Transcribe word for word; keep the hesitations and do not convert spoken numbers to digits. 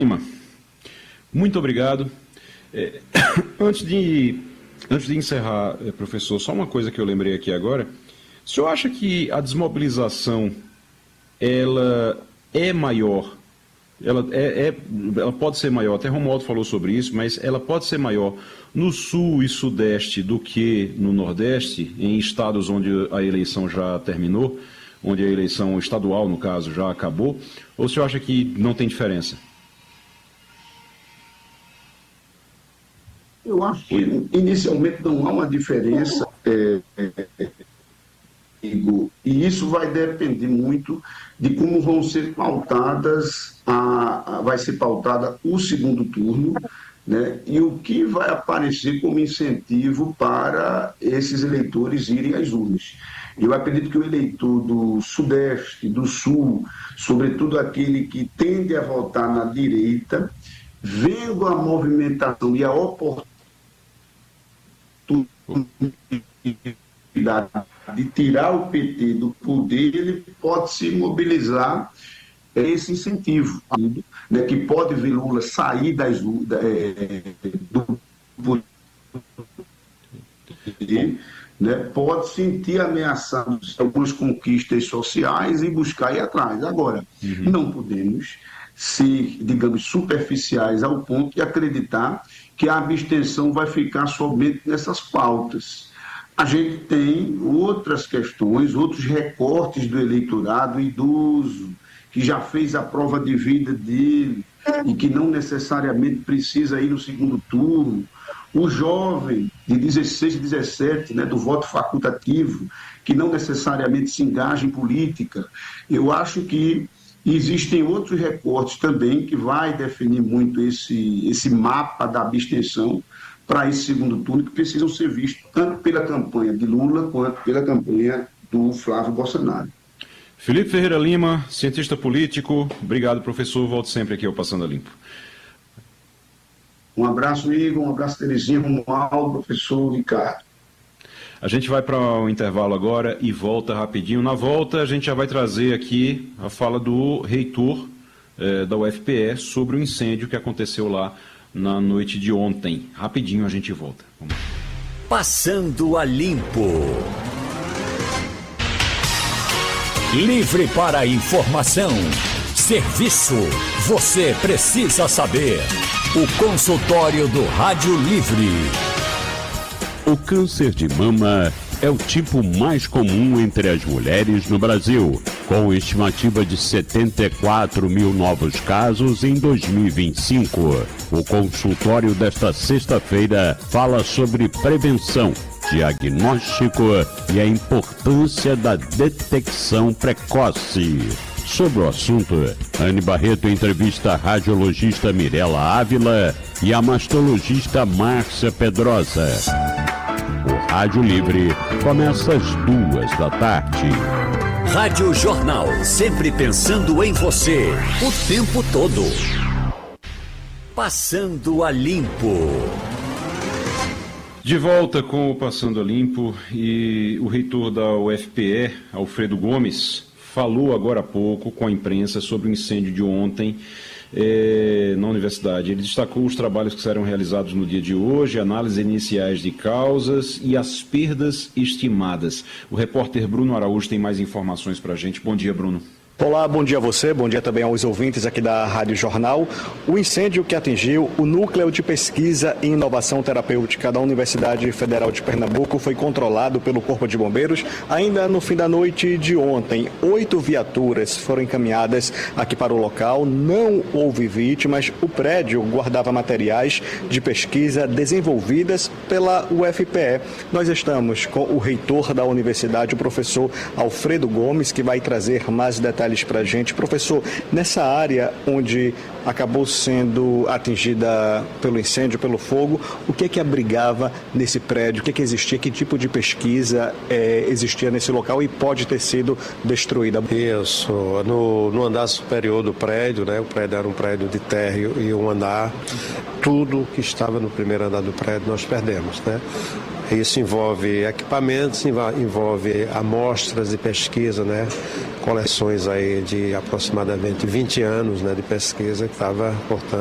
Muito obrigado. É, antes de, antes de encerrar, professor, só uma coisa que eu lembrei aqui agora. O senhor acha que a desmobilização ela é maior, ela, é, é, ela pode ser maior, até Romualdo falou sobre isso, mas ela pode ser maior no sul e sudeste do que no nordeste, em estados onde a eleição já terminou, onde a eleição estadual, no caso, já acabou, ou o senhor acha que não tem diferença? Eu acho que inicialmente não há uma diferença, é, é, e isso vai depender muito de como vão ser pautadas, a, a, vai ser pautada o segundo turno, né, e o que vai aparecer como incentivo para esses eleitores irem às urnas. Eu acredito que o eleitor do Sudeste, do Sul, sobretudo aquele que tende a votar na direita, vendo a movimentação e a oportunidade de tirar o P T do poder, ele pode se mobilizar esse incentivo, né, que pode ver Lula sair das, é, do poder, né, pode sentir ameaçados algumas conquistas sociais e buscar ir atrás. Agora, uhum. não podemos ser, digamos, superficiais ao ponto de acreditar que a abstenção vai ficar somente nessas pautas. A gente tem outras questões, outros recortes do eleitorado, idoso, que já fez a prova de vida dele e que não necessariamente precisa ir no segundo turno. O jovem de dezesseis, dezessete, né, do voto facultativo, que não necessariamente se engaja em política. Eu acho que existem outros recortes também que vai definir muito esse, esse mapa da abstenção para esse segundo turno, que precisam ser vistos tanto pela campanha de Lula quanto pela campanha do Flávio Bolsonaro. Felipe Ferreira Lima, cientista político, obrigado, professor, volto sempre aqui ao Passando a Limpo. Um abraço, Igor, um abraço, Terezinha, Romualdo, professor Ricardo. A gente vai para o intervalo agora e volta rapidinho. Na volta, a gente já vai trazer aqui a fala do reitor eh, da U F P E sobre o incêndio que aconteceu lá na noite de ontem. Rapidinho a gente volta. Vamos. Passando a Limpo. Livre para informação. Serviço. Você precisa saber. O consultório do Rádio Livre. O câncer de mama é o tipo mais comum entre as mulheres no Brasil, com estimativa de setenta e quatro mil novos casos em dois mil e vinte e cinco. O consultório desta sexta-feira fala sobre prevenção, diagnóstico e a importância da detecção precoce. Sobre o assunto, Anne Barreto entrevista a radiologista Mirela Ávila e a mastologista Márcia Pedrosa. O Rádio Livre começa às duas da tarde. Rádio Jornal, sempre pensando em você, o tempo todo. Passando a Limpo. De volta com o Passando a Limpo, e o reitor da U F P E, Alfredo Gomes, falou agora há pouco com a imprensa sobre o incêndio de ontem eh, na universidade. Ele destacou os trabalhos que serão realizados no dia de hoje, análises iniciais de causas e as perdas estimadas. O repórter Bruno Araújo tem mais informações para a gente. Bom dia, Bruno. Olá, bom dia a você, bom dia também aos ouvintes aqui da Rádio Jornal. O incêndio que atingiu o Núcleo de Pesquisa e Inovação Terapêutica da Universidade Federal de Pernambuco foi controlado pelo Corpo de Bombeiros ainda no fim da noite de ontem. Oito viaturas foram encaminhadas aqui para o local, não houve vítimas. O prédio guardava materiais de pesquisa desenvolvidas pela U F P E. Nós estamos com o reitor da universidade, o professor Alfredo Gomes, que vai trazer mais detalhes para a gente. Professor, nessa área onde acabou sendo atingida pelo incêndio, pelo fogo, o que é que abrigava nesse prédio? O que é que existia? Que tipo de pesquisa é, existia nesse local e pode ter sido destruída? Isso, no, no andar superior do prédio, né? O prédio era um prédio de térreo e um andar, tudo que estava no primeiro andar do prédio nós perdemos, né? Isso envolve equipamentos, envolve amostras de pesquisa, né? Coleções aí de aproximadamente vinte anos, né, de pesquisa que estava, portanto,